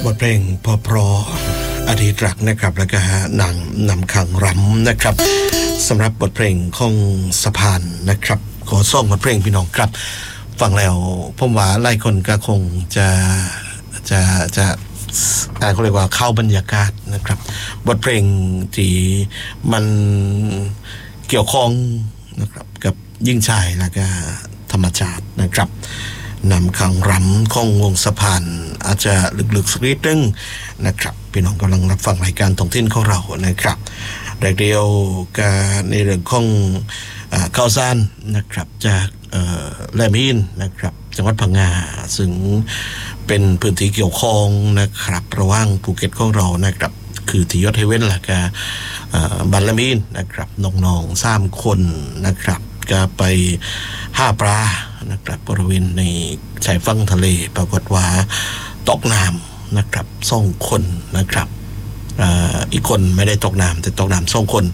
บทเพลงเพราะอดีตรักนะครับแล้วก็หนังนำขังรำนะครับสำหรับบทเพลงของสะพานนะครับขอส่งบทเพลงพี่น้องครับฟังแล้วผมว่าหลายคนก็คงจะเขาเรียกว่าเข้าบรรยากาศนะครับบทเพลงที่มันเกี่ยวข้องนะครับกับยิ่งชายแล้วก็ธรรมชาตินะครับนำขังรำของวงสะพานอาจจะลึกๆสักนิดนึงนะครับพี่น้องกำลังรับฟังรายการท้องถิ่นของเรานะครับรายเดียวกับในเรื่องของข้าวสารนะครับจากแหลมหินนะครับจังหวัดพังงาซึ่งเป็นพื้นที่เกี่ยวข้องนะครับระหว่างภูเก็ตของเรานะครับคือที่ยอดเฮเว่นและก็บันแหลมหินนะครับน้องๆ3 คนนะครับก็ไปห้าปลานะครับบริเวณในชายฝั่งทะเลปรากฏว่าตกน้ำนะครับ2 คนนะครับอีกคนไม่ได้ตกน้ำแต่ตกน้ำ2 คน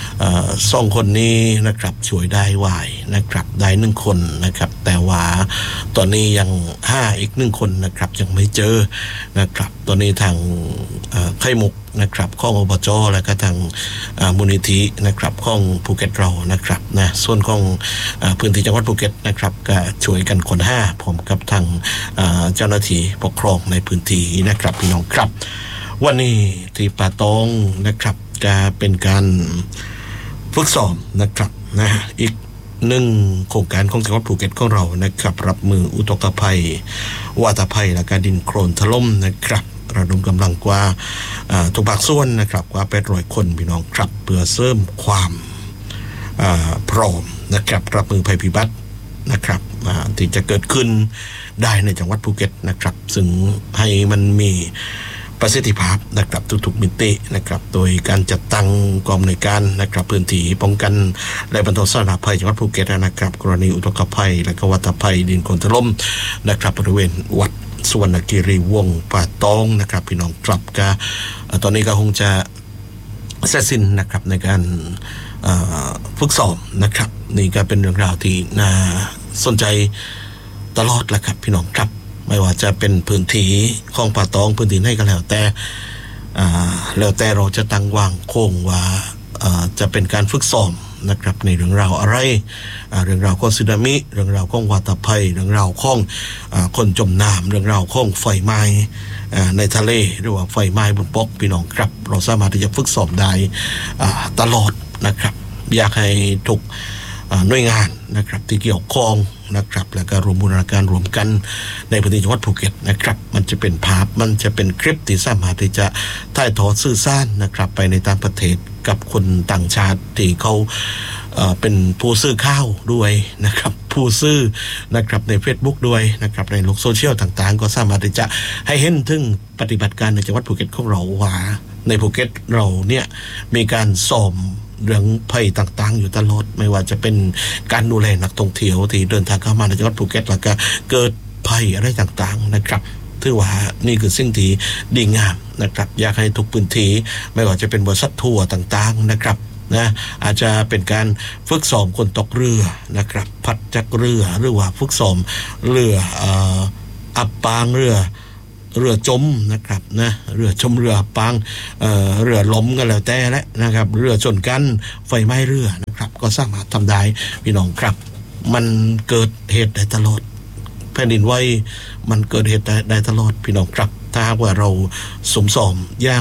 2 คนนี้นะครับช่วยได้ไหวนะครับได้1 คนนะครับแต่ว่าตอนนี้ยังอีก1 คนนะครับยังไม่เจอนะครับตอนนี้ทางไข่มุกนะครับของอบจและก็ทางมูลนิธินะครับของภูเก็ตเรานะครับนะส่วนของพื้นที่จังหวัดภูเก็ตนะครับก็ช่วยกันคน5ผมกับทางเจ้าหน้าที่ปกครองในพื้นที่นะครับพี่น้องครับวันนี้ที่ป่าตองนะครับจะเป็นการฝึกซ้อมนะครับนะอีก1 โครงการของจังหวัดภูเก็ตของเรานะครับรับมืออุทกภัยวาตภัยและการดินโคลนถล่มนะครับระดมกำลังกว่าทุกภาคส่วนนะครับกว่า800 คนพี่น้องครับเพื่อเสริมความพร้อมนะครับรับมือภัยพิบัตินะครับที่จะเกิดขึ้นได้ในจังหวัดภูเก็ตนะครับซึ่งให้มันมีประสิทธิภาพนะครับทุกๆมิตินะครับโดยการจัดตั้งกองอำนวยการนะครับพื้นที่ป้องกันและบรรเทาสาธารณภัยจังหวัดภูเก็ตนะครับกรณีอุทกภัยและก็วัฏภัยดินโคลนถล่มนะครับบริเวณวัดสุวรรณคีรีวงศ์ป่าตองนะครับพี่น้องครับก็ตอนนี้ก็คงจะเสร็จสิ้นนะครับในการฝึกซ้อมนะครับนี่ก็เป็นเรื่องราวที่น่าสนใจตลอดแหละครับพี่น้องครับไม่ว่าจะเป็นพื้นที่ของป่าตองพื้นที่ไหนก็แล้วแต่เราจะตั้งวางโค้งว่าจะเป็นการฝึกซ้อมนะครับในเรื่องราวอะไรเรื่องราวของสึนามิเรื่องราวของวาตภัยเรื่องราวของคนจมน้ำเรื่องราวของไฟไหม้ในทะเลหรือว่าไฟไหม้บนบกพี่น้องครับเราสามารถที่จะฝึกซ้อมได้ตลอดนะครับอยากให้ทุกหน่วยงานนะครับที่เกี่ยวข้องนะครับแล้วก็รวมบูรณาการรวมกันในพื้นที่จังหวัดภูเก็ตนะครับมันจะเป็นภาพมันจะเป็นคลิปที่สามารถที่จะถ่ายทอดสื่อสารนะครับไปในต่างประเทศกับคนต่างชาติที่เขาเป็นผู้ซื้อข้าวด้วยนะครับผู้ซื้อนะครับใน Facebook ด้วยนะครับในโลกโซเชียลต่างๆก็สามารถที่จะให้เห็นถึงปฏิบัติการในจังหวัดภูเก็ตของเราว่าในภูเก็ตเราเนี่ยมีการซ้อมเรื่องภัยต่างๆอยู่ตลอดไม่ว่าจะเป็นการดูแลนักท่องเที่ยวที่เดินทางเข้ามาในจังหวัดภูเก็ตแล้วก็เกิดภัยอะไรต่างๆนะครับถือว่านี่คือสิ่งที่ดีงามนะครับอยากให้ทุกพื้นที่ไม่ว่าจะเป็นบริษัททัวร์ต่างๆนะครับนะอาจจะเป็นการฝึกซ้อมคนตกเรือนะครับพัดจักเรือหรือว่าฝึกซ้อมเรืออับปางเรือจมนะครับนะเรือจมเรือปางเรือล้มกันแล้วแต่และนะครับเรือชนกันไฟไหม้เรือนะครับก็สามารถทำได้พี่น้องครับมันเกิดเหตุได้ตลอดแผ่นดินไหวมันเกิดเหตุได้ตลอดพี่น้องครับถ้าหากว่าเราสมสอมย่าง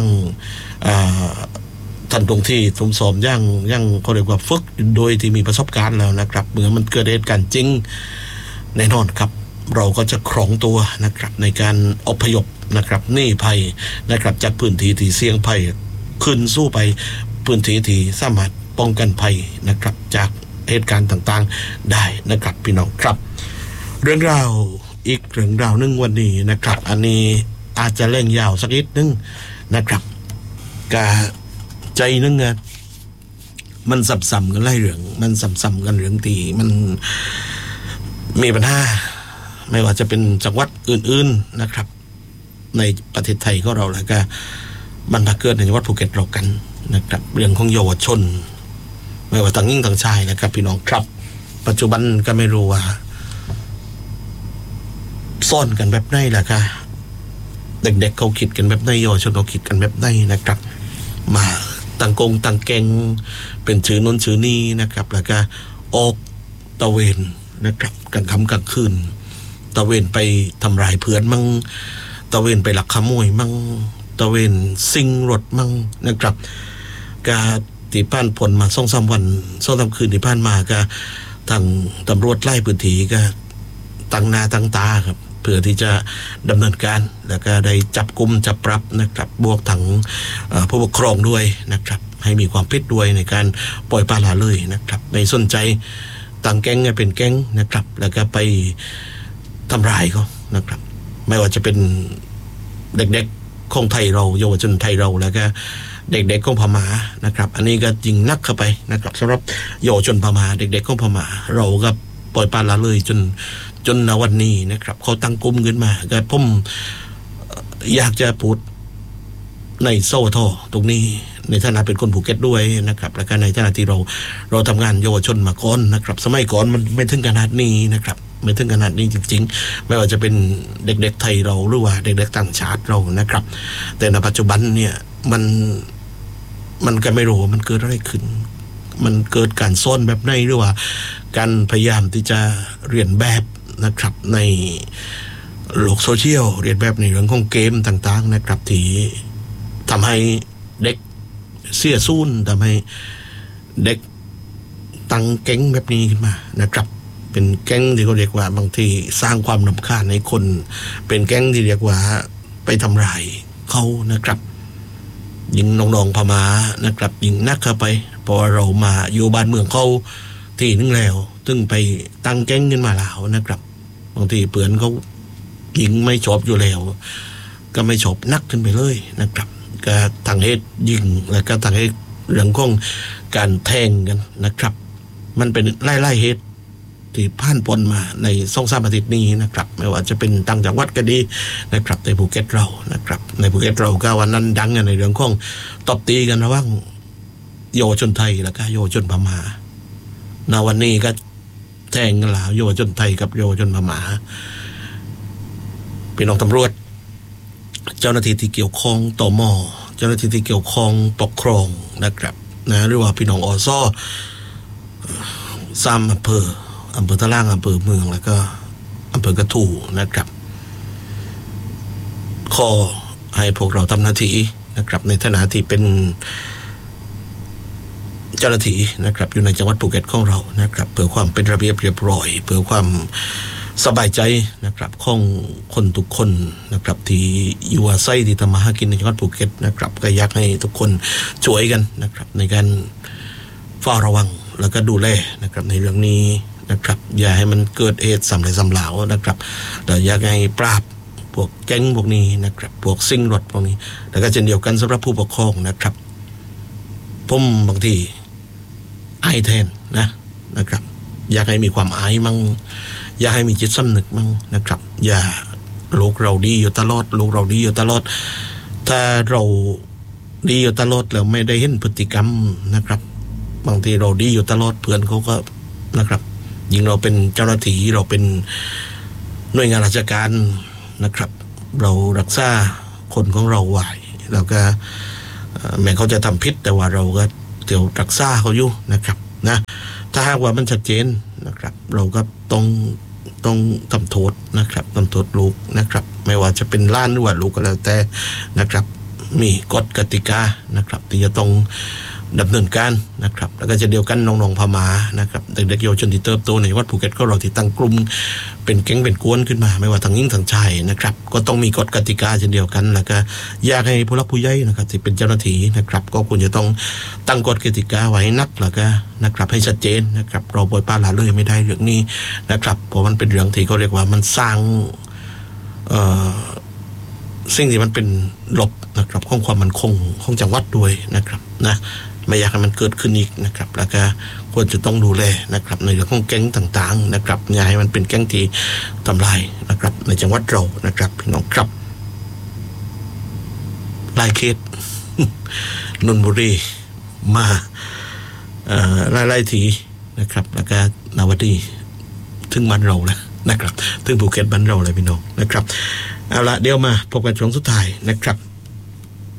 ทันตรงที่สมสอมย่างเขาเรียกว่าฝึกโดยที่มีประสบการณ์แล้วนะครับเมื่อมันเกิดเหตุการณ์จริงแน่นอนครับเราก็จะครองตัวนะครับในการอพยพนะครับหนีภัยนะครับจากพื้นที่ที่เสี่ยงภัยขึ้นสู้ไปพื้นที่ที่สามารถป้องกันภัยนะครับจากเหตุการณ์ต่างๆได้นะครับพี่น้องครับเรื่องราวอีกเรื่องราวนึงวันนี้นะครับอันนี้อาจจะเล่นยาวสักนิดนึงนะครับกะใจนึงนะมันซ้ำๆกันหลายเรื่องมันซ้ำๆกันเรื่องที่มันมีปัญหาไม่ว่าจะเป็นจังหวัดอื่นๆนะครับในประเทศไทยของเราแล้วก็มันมาเกิดในจังหวัดภูเก็ตเรากันนะครับเรื่องของเยาวชนไม่ว่าต่างหญิงต่างชายนะครับพี่น้องครับปัจจุบันก็ไม่รู้ว่าซ่อนกันแบบไหนล่ะค่ะเด็กๆเขาคิดกันแบบไหนเยาวชนเขาคิดกันแบบไหนนะครับมาตั้งแกงเป็นชื่อนู้นชื่อนี้นะครับแล้วก็ออกตะเวนนะครับกลางค่ำกลางคืนตะเวนไปทำลายเพื่อนมั่งตะเวนไปลักขโมยมั่งตะเวนซิ่งรถมั่งนะครับก็ที่ผ่านผลมา2-3 วัน2-3 คืนที่ผ่านมาก็ทางตำรวจไล่พื้นที่ก็ตั้งหน้าตั้งตาครับเพื่อที่จะดำเนินการแล้วก็ได้จับกุมจับปรับนะครับบวกทั้งผู้ปกครองด้วยนะครับให้มีความผิดด้วยในการปล่อยปละละเลยนะครับไม่สนใจตั้งแก๊งเป็นแก๊งนะครับแล้วก็ไปทำร้ายเขานะครับไม่ว่าจะเป็นเด็กๆของไทยเราเยาวชนไทยเราแล้วก็เด็กๆของพม่านะครับอันนี้ก็ยิงนักเข้าไปนะครับสำหรับเยาวชนพม่าเด็กๆของพม่าเราก็ปล่อยปละละเลยจนณวันนี้นะครับเขาตั้งกลุ่มขึ้นมาก็ผมอยากจะพูดในโซ่ท่อตรงนี้ในฐานะเป็นคนภูเก็ตด้วยนะครับและก็ในฐานะที่เราทำงานเยาวชนมาก่อนนะครับสมัยก่อนมันไม่ถึงขนาดนี้นะครับไม่ถึงขนาดนี้จริงๆไม่ว่าจะเป็นเด็กๆไทยเราหรือว่าเด็กๆต่างชาติเรานะครับแต่ในปัจจุบันเนี่ยมันก็ไม่รู้ว่ามันเกิดอะไรขึ้นมันเกิดการซ่อนแบบไหนหรือว่าการพยายามที่จะเรียนแบบนะครับในโลกโซเชียลเรียนแบบในเรื่องของเกมต่างๆนะครับที่ทำให้เด็กเสียสูญทำให้เด็กตั้งแก๊งแบบนี้ขึ้นมานะครับเป็นแก๊งที่เขาเรียกว่าบางทีสร้างความรำคาญในคนเป็นแก๊งที่เรียกว่าไปทำร้ายเขานะครับยิงน้องๆพม่านะครับยิงนักเข้าไปพอเรามาอยู่บ้านเมืองเขาที่นึงแล้วถึงไปตั้งแก๊งขึ้นมาแล้วนะครับบางทีเปือนเขายิงไม่ชอบอยู่แล้วก็ไม่ชอบนักขึ้นไปเลยนะครับก็ทางเหตุยิงแล้วก็ทางเหตุเรื่องของการแทงกันนะครับมันเป็นไล่เหตุที่ผ่านพ้นมาใน2-3 อาทิตย์นี้นะครับไม่ว่าจะเป็นต่างจังหวัดก็ดีนะครับในภูเก็ตเรานะครับในภูเก็ตเราก็วันนั้นดังในเรื่องของตบตีกันระหว่างเยาวชนไทยแล้วก็เยาวชนพม่าณวันนี้ก็แทงกันแล้วเยาวชนไทยกับเยาวชนพม่าพี่น้องตำรวจเจ้าหน้าที่ที่เกี่ยวข้องตม.เจ้าหน้าที่ที่เกี่ยวข้องปกครองนะครับนะหรือว่าพี่น้องอส3 อำเภอตะล่างอำเภอเมืองแล้วก็อำเภอกระทู้นะครับขอให้พวกเราทำหน้าที่นะครับในฐานะที่เป็นเจ้าหน้าที่นะครับอยู่ในจังหวัดภูเก็ตของเรานะครับเพื่อความเป็นระเบียบเรียบร้อยเพื่อความสบายใจนะครับของคนทุกคนนะครับที่อยู่อาศัยที่ทำมาหากินในจังหวัดภูเก็ตนะครับก็อยากให้ทุกคนช่วยกันนะครับในการเฝ้าระวังแล้วก็ดูแลนะครับในเรื่องนี้นะครับอย่าให้มันเกิดเหตุซ้ำเลยซ้ำเล่านะครับแต่อยากให้ปราบพวกแก๊งพวกนี้นะครับพวกซิ่งรถพวกนี้แล้วก็เช่นเดียวกันสำหรับผู้ปกครองนะครับผมบางทีอายแทนนะครับอยากให้มีความอายมั่งอยากให้มีจิตสำนึกมั่งนะครับอย่าลูกเราดีอยู่ตลอดลูกเราดีอยู่ตลอดถ้าเราดีอยู่ตลอดแล้วไม่ได้เห็นพฤติกรรมนะครับบางทีเราดีอยู่ตลอดเพื่อนเขาก็นะครับยิ่งเราเป็นเจ้าหน้าที่เราเป็นหน่วยงานราชการนะครับเรารักษาคนของเราไว้แล้วก็แม้เขาจะทำผิดแต่ว่าเราก็เดี๋ยวรักษาเขาอยู่นะครับนะถ้าหากว่ามันชัดเจนนะครับเราก็ต้องทำโทษนะครับทำโทษลูกนะครับไม่ว่าจะเป็นล้านหรือว่าลูกก็แล้วแต่นะครับมีกฎกติกานะครับที่จะต้องดำเนินการนะครับแล้วก็จะเดียวกันน้องๆพม่านะครับเด็กๆเยาวชนที่เติบโตในจังหวัดภูเก็ตก็เราที่ตั้งกลุ่มเป็นแก๊งเป็นกวนขึ้นมาไม่ว่าทั้งหญิงทั้งชายนะครับก็ต้องมีกฎกติกาเช่นเดียวกันแล้วก็อยากให้ผู้หลักผู้ใหญ่นะครับที่เป็นเจ้าหน้าที่นะครับก็ควรจะต้องตั้งกฎกติกาไว้นักแล้วก็นะครับให้ชัดเจนนะครับเราปล่อยปละละเลยไม่ได้เรื่องนี้นะครับเพราะมันเป็นเรื่องที่เขาเรียกว่ามันสร้างสิ่งที่มันเป็นลบนะครับของความมั่นคงของจังหวัดด้วยนะครับนะไม่อยากให้มันเกิดขึ้นอีกนะครับแล้วก็ควรจะต้องดูแลนะครับในเรื่องของแก๊งต่างๆนะครับอย่าให้มันเป็นแก๊งที่ทำลายนะครับในจังหวัดเรานะครับพี่น้องครับหลายเคส นนทบุรีมาหลายทีนะครับแล้วก็นาวดีถึงบ้านเราแล้วนะครับถึงภูเก็ตบ้านเราเลยพี่น้องนะครับเอาละเดี๋ยวมาพบกันช่วงสุดท้ายนะครับ